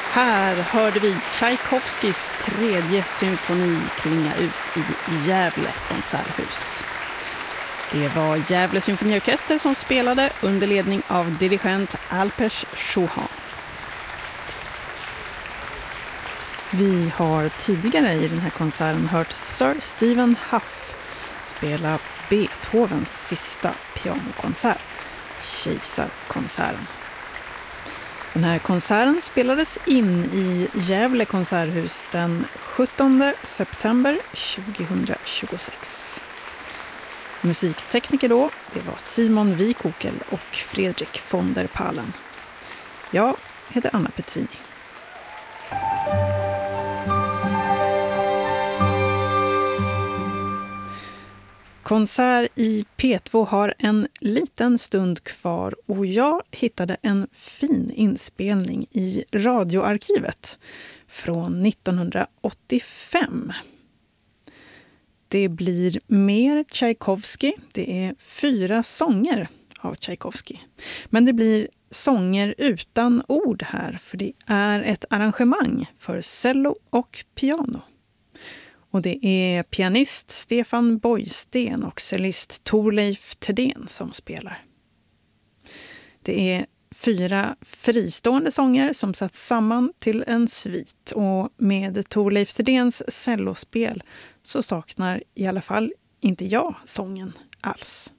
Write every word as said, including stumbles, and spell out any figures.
Här hörde vi Tchaikovskys tredje symfoni klinga ut i Gävle konserthus. Det var Gävle symfoniorkester som spelade under ledning av dirigent Alpers Chauhan. Vi har tidigare i den här konserten hört Sir Stephen Hough spela Beethovens sista pianokonsert, Kejsarkonserten. Den här konserten spelades in i Gävle konserthus den sjuttonde september tjugohundratjugosex. Musiktekniker då, det var Simon Wikokel och Fredrik von der Palen. Jag heter Anna Petrini. Konsert i P två har en liten stund kvar och jag hittade en fin inspelning i radioarkivet från nittonhundraåttiofem. Det blir mer Tchaikovsky, det är fyra sånger av Tchaikovsky. Men det blir sånger utan ord här för det är ett arrangemang för cello och piano. Och det är pianist Stefan Boysten och cellist Torleif Thedéen som spelar. Det är fyra fristående sånger som satts samman till en svit. Och med Torleif Thedéens cellospel så saknar i alla fall inte jag sången alls.